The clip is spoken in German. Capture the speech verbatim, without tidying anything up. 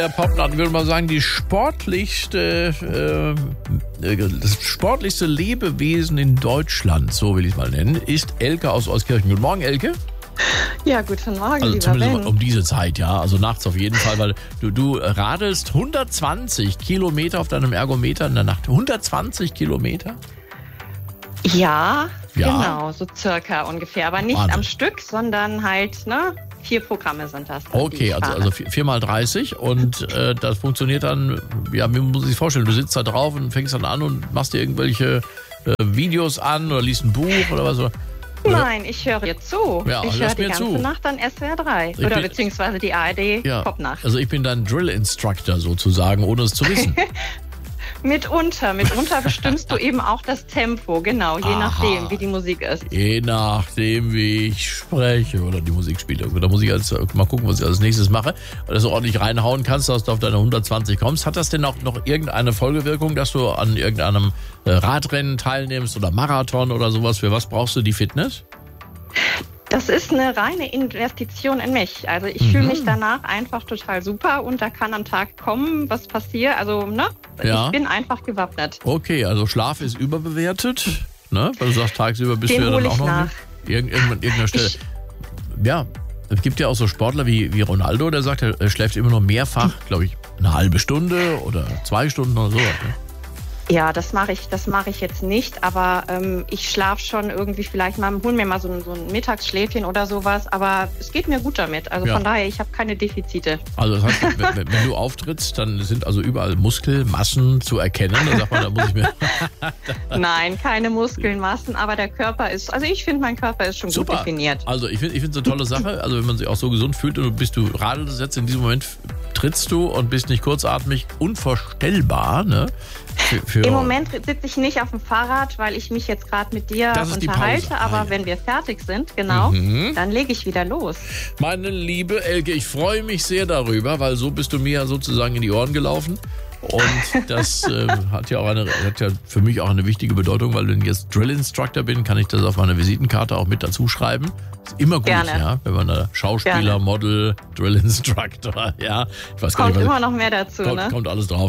Der Popnarren würde mal sagen, die sportlichste, äh, das sportlichste Lebewesen in Deutschland, so will ich es mal nennen, ist Elke aus Euskirchen. Guten Morgen, Elke. Ja, guten Morgen, Also lieber zumindest Ben. um diese Zeit, ja. Also nachts auf jeden Fall, weil du, du radelst hundertzwanzig Kilometer auf deinem Ergometer in der Nacht. hundertzwanzig Kilometer? Ja, Ja. genau, so circa ungefähr. Aber nicht Wahnsinn. am Stück, sondern halt, ne, vier Programme sind das. dann, die Okay, ich also, fahre. also vier mal dreißig und äh, das funktioniert dann, ja, wie muss ich sich vorstellen, du sitzt da drauf und fängst dann an und machst dir irgendwelche äh, Videos an oder liest ein Buch oder was? Oder? Nein, ich höre dir zu. Ja, ich hörst höre die mir ganze zu. Nacht dann S W R drei. Ich Oder bin- beziehungsweise die A R D Ja, Popnacht. also ich bin dein Drill-Instructor sozusagen, ohne es zu wissen. Mitunter, mitunter bestimmst du eben auch das Tempo, genau, je Aha. nachdem, wie die Musik ist. Je nachdem, wie ich spreche oder die Musik spiele. Da muss ich jetzt mal gucken, was ich als nächstes mache. Weil du so ordentlich reinhauen kannst, dass du auf deine hundertzwanzig kommst. Hat das denn auch noch irgendeine Folgewirkung, dass du an irgendeinem äh, Radrennen teilnimmst oder Marathon oder sowas? Für was brauchst du die Fitness? Das ist eine reine Investition in mich. Also ich Mhm. fühle mich danach einfach total super und da kann am Tag kommen, was passiert. Also, ne? Ja. Ich bin einfach gewappnet. Okay, also Schlaf ist überbewertet, ne? Weil du sagst, tagsüber bist Den du ja hol dann auch ich noch nach. nicht. Irgend, irgendwann an irgendeiner Stelle. Ich- Ja, es gibt ja auch so Sportler wie, wie Ronaldo, der sagt, er schläft immer nur mehrfach, glaube ich, eine halbe Stunde oder zwei Stunden oder so. Ne? Ja, das mache ich, das mache ich jetzt nicht, aber ähm, ich schlafe schon irgendwie vielleicht mal, hol mir mal so ein, so ein Mittagsschläfchen oder sowas, aber es geht mir gut damit. Also Ja. von daher, ich habe keine Defizite. Also das heißt, wenn, wenn wenn du auftrittst, dann sind also überall Muskelmassen zu erkennen. Da sagt man, da muss ich mir... Nein, keine Muskelmassen, aber der Körper ist, also ich finde, mein Körper ist schon Super. gut definiert. Also ich finde ich finde es eine tolle Sache. Also wenn man sich auch so gesund fühlt und du bist du radelst jetzt in diesem Moment, trittst du und bist nicht kurzatmig, unvorstellbar, ne? Für, für Im Moment sitze ich nicht auf dem Fahrrad, weil ich mich jetzt gerade mit dir Das ist die unterhalte, Pause. aber Ah, ja. wenn wir fertig sind, genau, Mhm. dann lege ich wieder los. Meine liebe Elke, ich freue mich sehr darüber, weil so bist du mir ja sozusagen in die Ohren gelaufen. Und das äh, hat ja auch eine, hat ja für mich auch eine wichtige Bedeutung, weil wenn ich jetzt Drill Instructor bin, kann ich das auf meine Visitenkarte auch mit dazu schreiben. Ist immer gut, Gerne. ja, wenn man da Schauspieler, Gerne. Model, Drill Instructor, ja, ich weiß gar Kommt nicht, was immer noch mehr dazu, kommt, ne? kommt alles drauf.